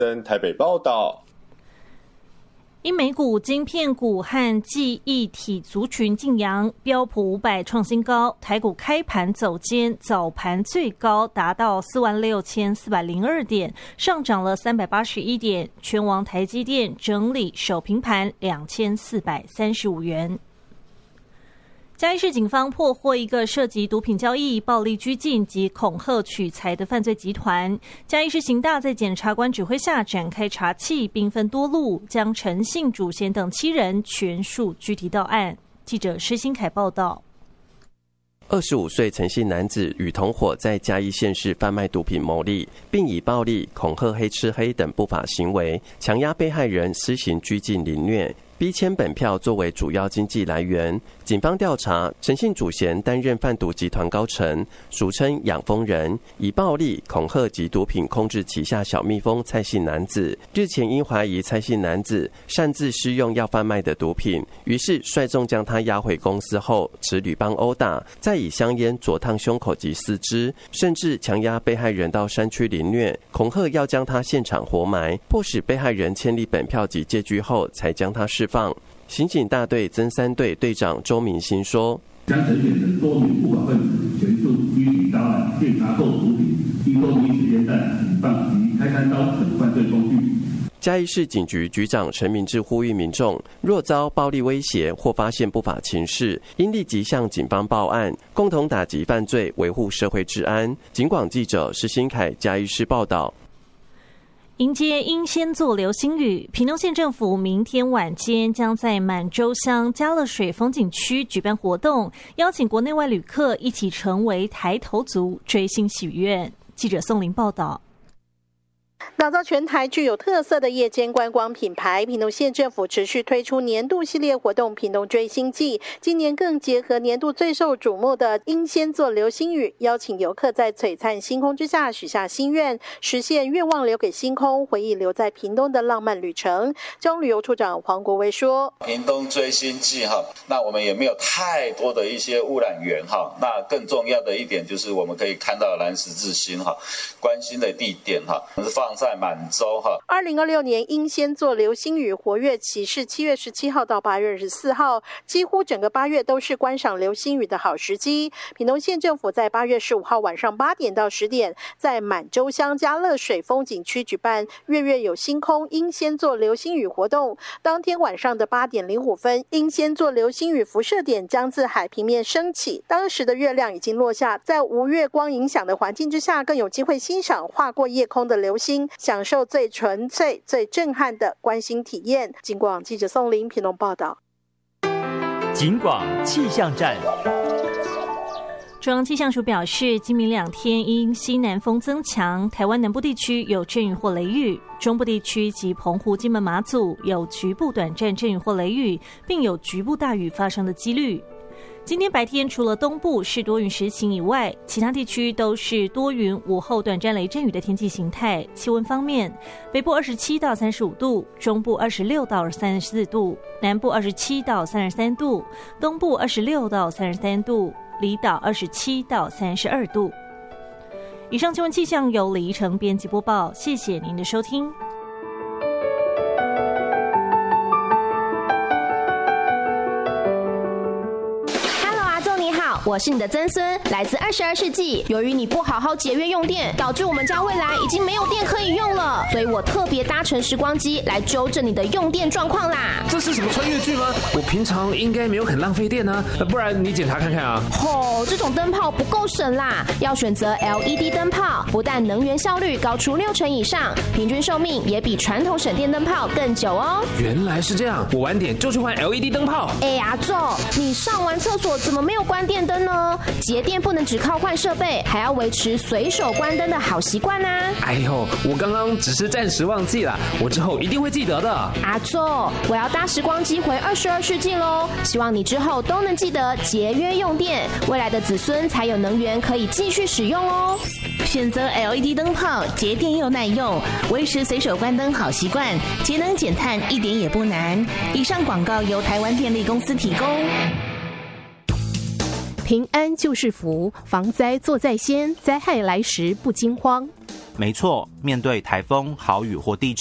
台北报道。 因美股、晶片股和记忆体族群劲扬，标普500创新高，台股开盘走坚，早盘最高达到46402点，上涨了381点，全网台积电整理首平盘2435元。嘉义市警方破获一个涉及毒品交易、暴力拘禁及恐吓取财的犯罪集团。嘉义市刑大在检察官指挥下展开查缉，兵分多路，将陈姓主嫌等7人全数拘提到案。记者施新凯报道。 25岁陈姓男子与同伙在嘉义县市贩卖毒品牟利，并以暴力、恐吓黑吃黑等不法行为，强压被害人施行拘禁凌虐，逼迁本票作为主要经济来源。警方调查，陈姓主嫌担任贩毒集团高层，俗称养蜂人，以暴力、恐吓及毒品控制旗下小蜜蜂蔡姓男子。日前因怀疑蔡姓男子擅自施用要贩卖的毒品，于是率众将他押回公司后，持铝棒殴打，再以香烟灼烫胸口及四肢，甚至强压被害人到山区凌虐，恐吓要将他现场活埋，迫使被害人签立本票及借据后，才将他释放。刑警大队增3队队长周明兴说：“ 将陈选的多名不法分子全数拘提到案，并查扣毒品、经过迷子烟弹、警棒及开山刀等犯罪工具。” 嘉义市警局局长陈明志呼吁民众，若遭暴力威胁或发现不法情事，应立即向警方报案，共同打击犯罪，维护社会治安。警广记者施新凯嘉义市报道。 迎接英仙座流星雨，屏东县政府明天晚间将在满洲乡嘉乐水风景区举办活动，邀请国内外旅客一起成为抬头族，追星许愿。记者宋林报道。 打造全台具有特色的夜间观光品牌，屏东县政府持续推出年度系列活动屏东追星季，今年更结合年度最受瞩目的英仙座流星雨，邀请游客在璀璨星空之下许下心愿，实现愿望留给星空，回忆留在屏东的浪漫旅程。交通旅游处长黄国威说： 屏东追星季那我们也没有太多的一些污染源那更重要的一点就是我们可以看到蓝十字星观星的地点是放在满洲 2026年英仙座流星雨活跃期是7月17号到8月24号，几乎整个8月都是观赏流星雨的好时机。屏东县政府在8月15号晚上8点到10点，在满洲乡嘉乐水风景区举办月月有星空英仙座流星雨活动。当天晚上的8点05分，英仙座流星雨辐射点将自海平面升起，当时的月亮已经落下，在无月光影响的环境之下，更有机会欣赏划过夜空的流星，享受最纯粹、最震撼的观星体验。警广记者宋林屏东报道。 警广气象站。 中央气象署表示，今明2天因西南风增强，台湾南部地区有阵雨或雷雨，中部地区及澎湖、金门、马祖有局部短暂阵雨或雷雨，并有局部大雨发生的几率。今天白天除了东部是多云时晴以外，其他地区都是多云午后短暂雷阵雨的天气形态。气温方面，北部27到35度，中部26到34度，南部27到33度，东部26到33度，离岛27到32度。以上新闻气象由李怡成编辑播报，谢谢您的收听。 我是你的曾孙，来自22世纪。由于你不好好节约用电，导致我们家未来已经没有电可以用了，所以我特别搭乘时光机来纠正你的用电状况啦。 这是什么穿越剧吗？我平常应该没有很浪费电啊，不然你检查看看啊。 这种灯泡不够省啦，要选择 LED 灯泡，不但能源效率高出60%以上，平均寿命也比传统省电灯泡更久哦。 原来是这样，我晚点就去换 LED 灯泡。 阿祖，你上完厕所怎么没有关电灯呢？节电不能只靠换设备，还要维持随手关灯的好习惯啊。 哎呦，我刚刚只是暂时忘记了，我之后一定会记得的。 阿祖，我要搭时光机回22世纪咯，希望你之后都能记得节约用电，未来的子孙才有能源可以继续使用哦。 选择 LED 灯泡，节电又耐用，维持随手关灯好习惯，节能减碳一点也不难。以上广告由台湾电力公司提供。 平安就是福，防灾做在先，灾害来时不惊慌。 没错，面对台风、豪雨或地